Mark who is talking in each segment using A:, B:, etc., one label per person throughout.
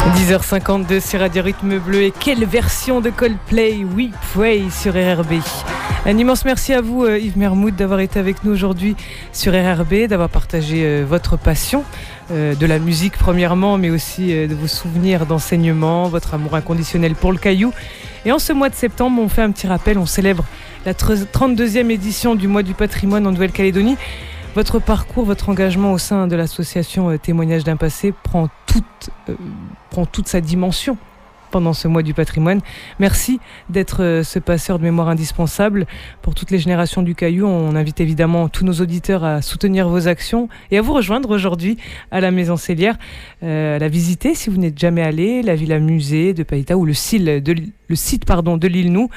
A: 10h52 sur Radio Rythme Bleu. Et quelle version de Coldplay, We Pray sur RRB. Un immense merci à vous Yves Mermoud d'avoir été avec nous aujourd'hui sur RRB, d'avoir partagé votre passion de la musique premièrement, mais aussi de vos souvenirs d'enseignement, votre amour inconditionnel pour le caillou. Et en ce mois de septembre, on fait un petit rappel, on célèbre la 32e édition du mois du patrimoine en Nouvelle-Calédonie. Votre parcours, votre engagement au sein de l'association Témoignages d'un passé prend toute sa dimension pendant ce mois du patrimoine. Merci d'être ce passeur de mémoire indispensable pour toutes les générations du Caillou. On invite évidemment tous nos auditeurs à soutenir vos actions et à vous rejoindre aujourd'hui à la Maison Cellière, à la visiter si vous n'êtes jamais allé, la villa musée de Païta ou le site de l'île Nou,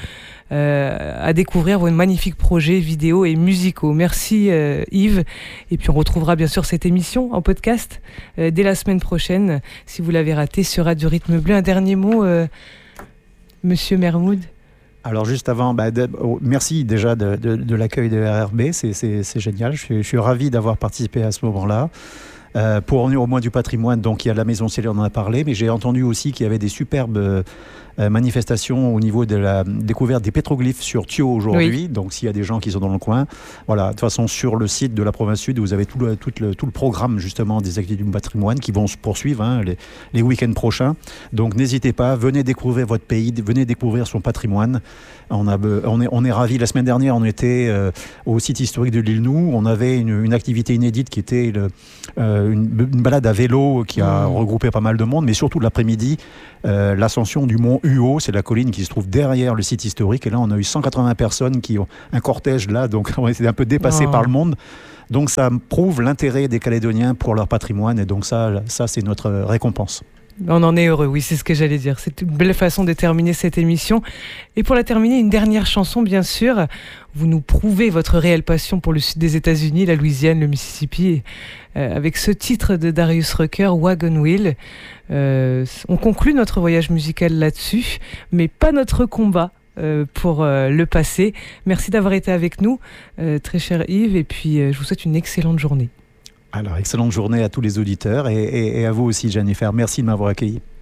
A: à découvrir vos magnifiques projets vidéo et musicaux. Merci Yves. Et puis on retrouvera bien sûr cette émission en podcast dès la semaine prochaine si vous l'avez raté sur Radio Rythme Bleu. Un dernier mot, Monsieur Mermoud.
B: Alors juste avant, merci déjà de l'accueil de RRB, c'est génial, je suis ravi d'avoir participé à ce moment-là. Pour revenir au mois du patrimoine, donc il y a la Maison Cellière, on en a parlé, mais j'ai entendu aussi qu'il y avait des superbes manifestations au niveau de la découverte des pétroglyphes sur Thio aujourd'hui. Oui. Donc s'il y a des gens qui sont dans le coin, voilà, de toute façon sur le site de la province sud, vous avez tout le programme justement des activités du patrimoine qui vont se poursuivre les week-ends prochains. Donc n'hésitez pas, venez découvrir votre pays, venez découvrir son patrimoine. On est ravis. La semaine dernière, on était au site historique de l'île Nou. On avait une activité inédite qui était une balade à vélo qui a regroupé pas mal de monde, mais surtout l'après-midi, l'ascension du mont Huo, c'est la colline qui se trouve derrière le site historique. Et là, on a eu 180 personnes qui ont un cortège là, donc on était un peu dépassés par le monde. Donc ça prouve l'intérêt des Calédoniens pour leur patrimoine, et donc ça c'est notre récompense.
A: On en est heureux, oui, c'est ce que j'allais dire. C'est une belle façon de terminer cette émission. Et pour la terminer, une dernière chanson, bien sûr. Vous nous prouvez votre réelle passion pour le sud des États-Unis, la Louisiane, le Mississippi, avec ce titre de Darius Rucker, Wagon Wheel. On conclut notre voyage musical là-dessus, mais pas notre combat pour le passé. Merci d'avoir été avec nous, très cher Yves, et puis je vous souhaite une excellente journée.
B: Alors, excellente journée à tous les auditeurs et à vous aussi, Jennifer. Merci de m'avoir accueilli.